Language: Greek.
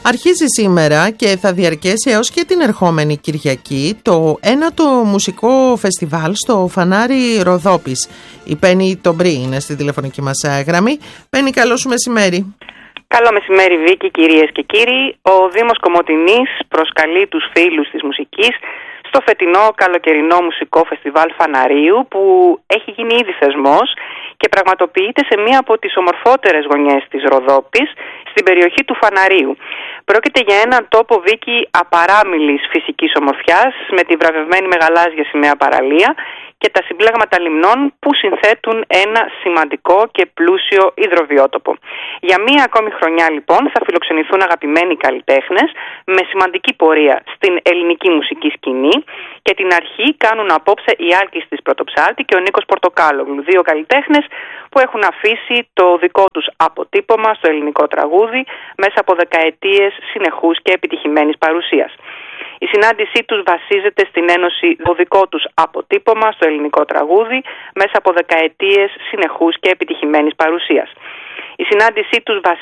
Αρχίζει σήμερα και θα διαρκέσει έως και την ερχόμενη Κυριακή το ένατο μουσικό φεστιβάλ στο Φανάρι Ροδόπης. Η Πέννη Τομπρή είναι στη τηλεφωνική μας γραμμή. Πέννη, καλό σου μεσημέρι. Καλό μεσημέρι, Βίκη, κυρίες και κύριοι. Ο Δήμος Κομοτηνής προσκαλεί τους φίλους της μουσικής στο φετινό καλοκαιρινό μουσικό φεστιβάλ Φαναρίου, που έχει γίνει ήδη θεσμός και πραγματοποιείται σε μία από τις ομορφότερες γωνιές της Ροδόπης, στην περιοχή του Φαναρίου. Πρόκειται για έναν τόπο, Βίκη, απαράμιλης φυσικής ομορφιάς, με τη βραβευμένη μεγαλάζια σημαία παραλία και τα συμπλέγματα λιμνών που συνθέτουν ένα σημαντικό και πλούσιο υδροβιότοπο. Για μία ακόμη χρονιά, λοιπόν, θα φιλοξενηθούν αγαπημένοι καλλιτέχνες με σημαντική πορεία στην ελληνική μουσική σκηνή, και την αρχή κάνουν απόψε η Άλκης της Πρωτοψάλτη και ο Νίκος Πορτοκάλογλου, δύο καλλιτέχνες που έχουν αφήσει το δικό τους αποτύπωμα στο ελληνικό τραγούδι μέσα από δεκαετίες συνεχούς και επιτυχημένης παρουσίας. Η συνάντησή τους βασίζεται στην ένωση το δικό τους αποτύπωμα στο ελληνικό τραγούδι μέσα από δεκαετίες συνεχούς και επιτυχημένης παρουσίας. Η συνάντησή τους